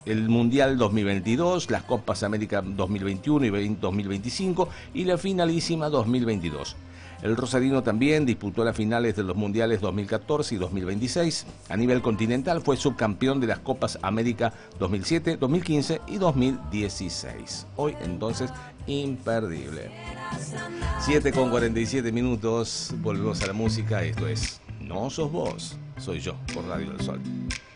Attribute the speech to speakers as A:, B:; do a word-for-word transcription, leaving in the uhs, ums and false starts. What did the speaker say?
A: el Mundial dos mil veintidós, las Copas América dos mil veintiuno y dos mil veinticinco y la finalísima dos mil veintidós. El rosarino también disputó las finales de los Mundiales dos mil catorce y dos mil veintiséis. A nivel continental fue subcampeón de las Copas América dos mil siete, dos mil quince y dos mil dieciséis. Hoy entonces imperdible. siete con cuarenta y siete minutos, volvemos a la música. Esto es No Sos Vos, Soy Yo por Radio del Sol.